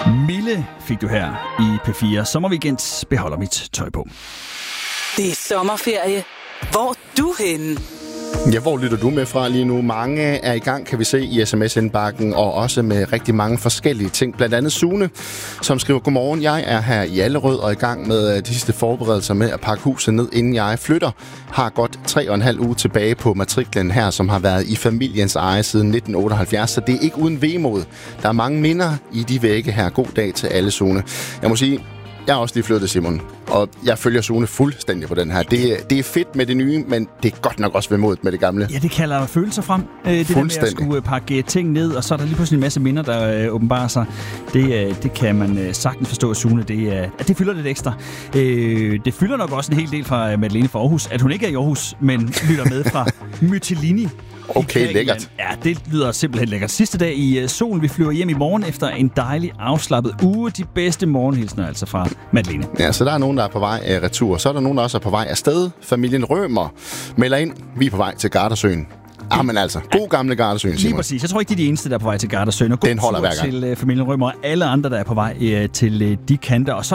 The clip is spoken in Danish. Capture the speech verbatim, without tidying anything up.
Mille fik du her i P fire Sommerweekend. Beholder mit tøj på. Det er sommerferie. Hvor er du henne? Ja, hvor lytter du med fra lige nu? Mange er i gang, kan vi se, i sms-indbakken, og også med rigtig mange forskellige ting. Blandt andet Sune, som skriver: Godmorgen, jeg er her i Allerød og i gang med de sidste forberedelser med at pakke huset ned, inden jeg flytter. Har godt tre og en halv uge tilbage på matriklen her, som har været i familiens eje siden nitten otteoghalvfjerds, så det er ikke uden vemod. Der er mange minder i de vægge her. God dag til alle, Sune. Jeg må sige, jeg har også lige flyttet, Simon, og jeg følger Sune fuldstændig på den her. Det, det er fedt med det nye, men det er godt nok også vemodigt med det gamle. Ja, det kalder følelser frem. Det der med at skulle pakke ting ned, og så er der lige pludselig en masse minder, der øh, åbenbarer sig. Det, det kan man øh, sagtens forstå, Sune. Det, øh, det fylder lidt ekstra. Øh, det fylder nok også en hel del fra Madeleine fra Aarhus, at hun ikke er i Aarhus, men lytter med fra Mytilini. Okay, lækkert. Ja, det lyder simpelthen lækkert. Sidste dag i uh, solen. Vi flyver hjem i morgen efter en dejlig afslappet uge. De bedste morgenhilsner altså fra Madeleine. Ja, så der er nogen, der er på vej uh, retur. Så er der nogen, der også er på vej afsted. Familien Rømer melder ind. Vi er på vej til Gardasøen. Ah, men altså, god gamle Gardasøen, Simon. Lige præcis. Jeg tror ikke, de er de eneste, der er på vej til Gardasøen. Og god Den holder hver gang. til uh, familien Rømer og alle andre, der er på vej uh, til uh, de kanter. Og så